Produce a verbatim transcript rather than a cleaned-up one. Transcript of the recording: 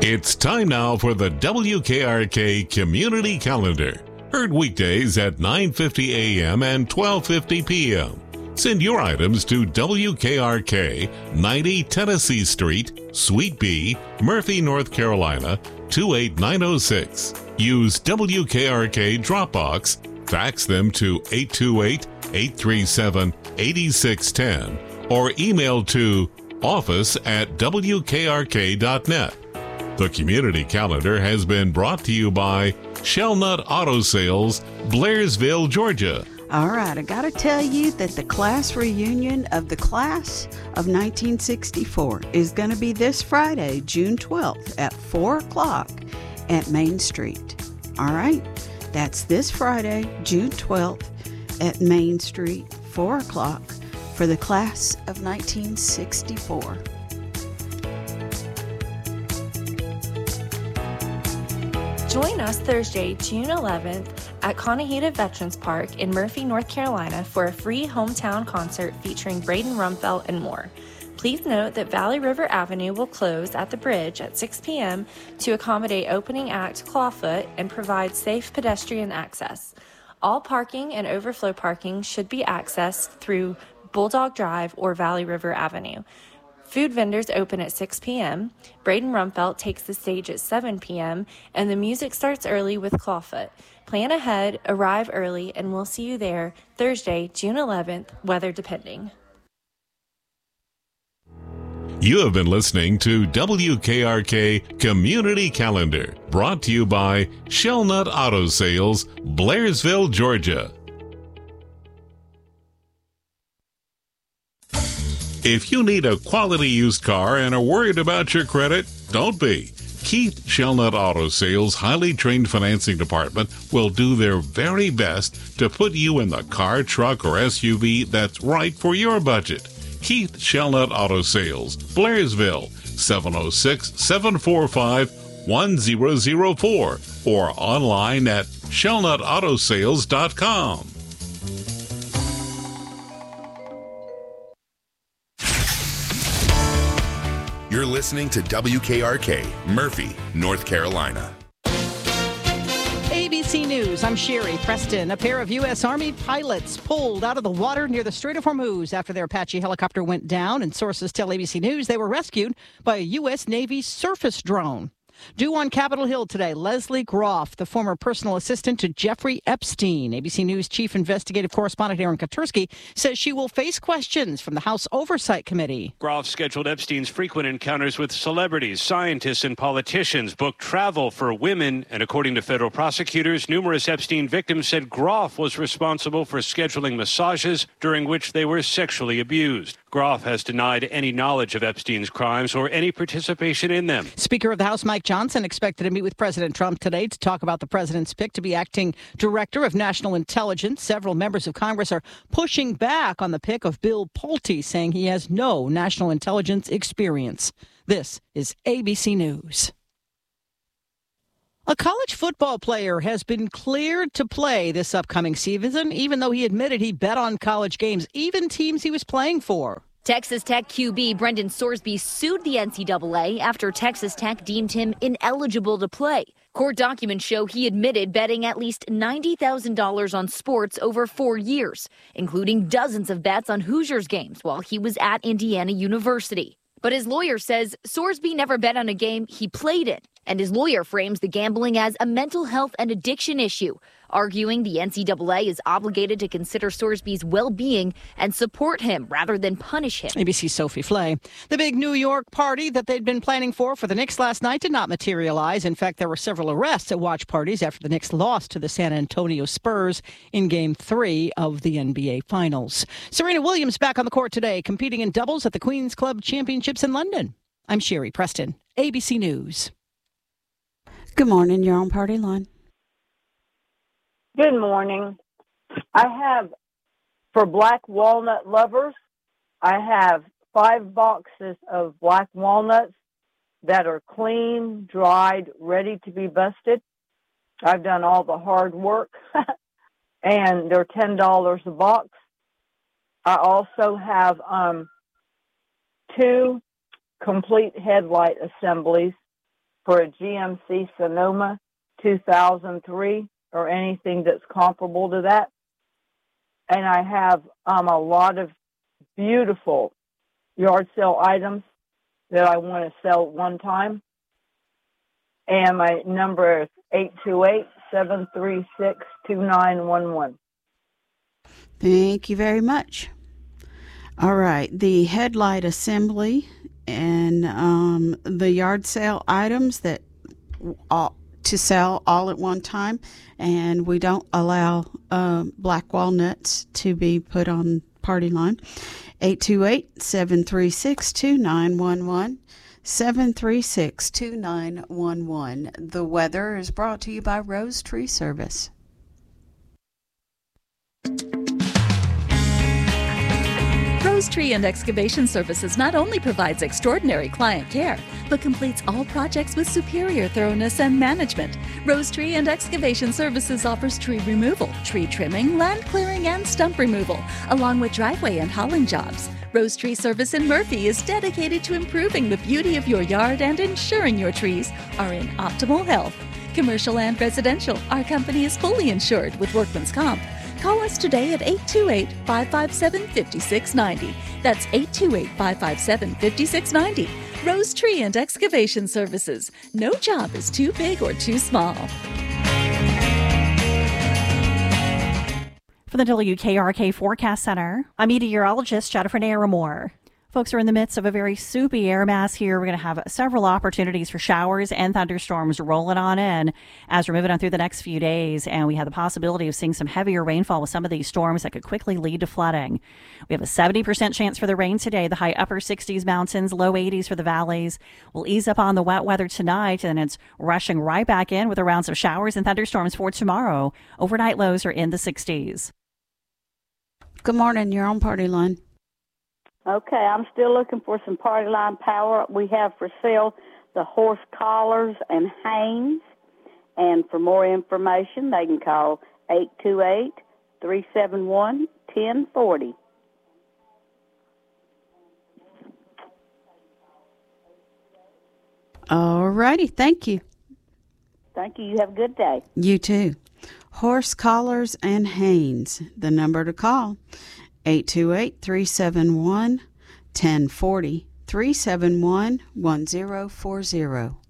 It's time now for the W K R K Community Calendar. Heard weekdays at nine fifty a.m. and twelve fifty p.m. Send your items to W K R K, ninety Tennessee Street, Suite B, Murphy, North Carolina, two eight nine oh six. Use W K R K Dropbox, fax them to eight two eight, eight three seven, eight six one zero, or email to office at W K R K dot net. The Community Calendar has been brought to you by Shellnut Auto Sales, Blairsville, Georgia. All right, I got to tell you that the class reunion of the class of nineteen sixty-four is going to be this Friday, June twelfth at four o'clock at Main Street. All right, that's this Friday, June twelfth at Main Street, four o'clock for the class of nineteen sixty-four. Join us Thursday, June eleventh at Conahita Veterans Park in Murphy, North Carolina for a free hometown concert featuring Braden Rumfeld and more. Please note that Valley River Avenue will close at the bridge at six p.m. to accommodate opening act Clawfoot and provide safe pedestrian access. All parking and overflow parking should be accessed through Bulldog Drive or Valley River Avenue. Food vendors open at six p.m. Braden Rumfeld takes the stage at seven p.m. and the music starts early with Clawfoot. Plan ahead, arrive early, and we'll see you there Thursday, June eleventh, weather depending. You have been listening to W K R K Community Calendar, brought to you by Shellnut Auto Sales, Blairsville, Georgia. If you need a quality used car and are worried about your credit, don't be. Keith Shellnut Auto Sales' highly trained financing department will do their very best to put you in the car, truck, or S U V that's right for your budget. Keith Shellnut Auto Sales, Blairsville, seven oh six, seven four five, one zero zero four or online at shellnut auto sales dot com. You're listening to W K R K, Murphy, North Carolina. A B C News, I'm Sherry Preston. A pair of U S. Army pilots pulled out of the water near the Strait of Hormuz after their Apache helicopter went down, and sources tell A B C News they were rescued by a U S. Navy surface drone. Due on Capitol Hill today, Leslie Groff, the former personal assistant to Jeffrey Epstein. A B C News chief investigative correspondent Aaron Katursky says she will face questions from the House Oversight Committee. Groff scheduled Epstein's frequent encounters with celebrities, scientists, and politicians, booked travel for women, and according to federal prosecutors, numerous Epstein victims said Groff was responsible for scheduling massages during which they were sexually abused. Groff has denied any knowledge of Epstein's crimes or any participation in them. Speaker of the House Mike Johnson expected to meet with President Trump today to talk about the president's pick to be acting director of national intelligence. Several members of Congress are pushing back on the pick of Bill Pulte, saying he has no national intelligence experience. This is A B C News. A college football player has been cleared to play this upcoming season, even though he admitted he bet on college games, even teams he was playing for. Texas Tech Q B Brendan Sorsby sued the N C double A after Texas Tech deemed him ineligible to play. Court documents show he admitted betting at least ninety thousand dollars on sports over four years, including dozens of bets on Hoosiers games while he was at Indiana University. But his lawyer says Sorsby never bet on a game he played in, and his lawyer frames the gambling as a mental health and addiction issue, arguing the N C double A is obligated to consider Sorsby's well-being and support him rather than punish him. A B C's Sophie Flay. The big New York party that they'd been planning for for the Knicks last night did not materialize. In fact, there were several arrests at watch parties after the Knicks lost to the San Antonio Spurs in Game three of the N B A Finals. Serena Williams back on the court today, competing in doubles at the Queen's Club Championships in London. I'm Sherry Preston, A B C News. Good morning. You're on Party Line. Good morning. I have, for black walnut lovers, I have five boxes of black walnuts that are clean, dried, ready to be busted. I've done all the hard work, and they're ten dollars a box. I also have um, two complete headlight assemblies for a G M C Sonoma two thousand three or anything that's comparable to that. And I have um, a lot of beautiful yard sale items that I want to sell at one time. And my number is eight two eight, seven three six, two nine one one. Thank you very much. All right, the headlight assembly and um, the yard sale items that all, to sell all at one time, and we don't allow uh, black walnuts to be put on party line. eight two eight, seven three six, two nine one one. seven three six, two nine one one. The weather is brought to you by Rose Tree Service. Rose Tree and Excavation Services not only provides extraordinary client care, but completes all projects with superior thoroughness and management. Rose Tree and Excavation Services offers tree removal, tree trimming, land clearing, and stump removal, along with driveway and hauling jobs. Rose Tree Service in Murphy is dedicated to improving the beauty of your yard and ensuring your trees are in optimal health. Commercial and residential, our company is fully insured with Workman's Comp. Call us today at eight two eight, five five seven, five six nine zero. That's eight two eight, five five seven, five six nine zero. Rose Tree and Excavation Services. No job is too big or too small. For the W K R K Forecast Center, I'm meteorologist Jennifer Naramore. Folks are in the midst of a very soupy air mass here. We're going to have several opportunities for showers and thunderstorms rolling on in as we're moving on through the next few days. And we have the possibility of seeing some heavier rainfall with some of these storms that could quickly lead to flooding. We have a seventy percent chance for the rain today. The high upper sixties mountains, low eighties for the valleys. We'll ease up on the wet weather tonight, and it's rushing right back in with the rounds of showers and thunderstorms for tomorrow. Overnight lows are in the sixties. Good morning. You're on Party Line. Okay, I'm still looking for some Party Line power. We have for sale the horse collars and Hanes. And for more information, they can call eight two eight, three seven one, one oh four oh. All righty. Thank you. Thank you. You have a good day. You too. Horse collars and Hanes. The number to call, eight two eight, three seven one, one oh four oh, three seven one, one oh four oh.